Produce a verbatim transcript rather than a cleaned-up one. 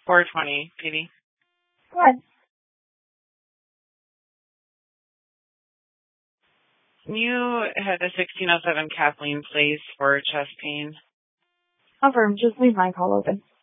four twenty, P D. Go ahead. Can you head to sixteen oh seven Kathleen Place for chest pain? Confirm. Just leave my call open.